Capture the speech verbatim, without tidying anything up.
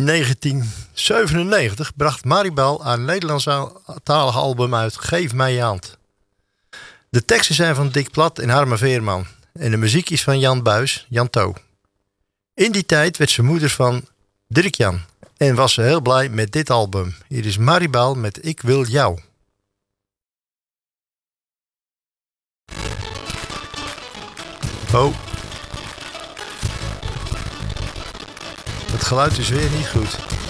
negentien zevenennegentig bracht Maribel haar Nederlandstalige album uit Geef mij je hand. De teksten zijn van Dick Plat en Harme Veerman. En de muziek is van Jan Buis, Jan To. In die tijd werd ze moeder van Dirk-Jan. En was ze heel blij met dit album. Hier is Maribel met Ik wil jou. Oh. Het geluid is weer niet goed.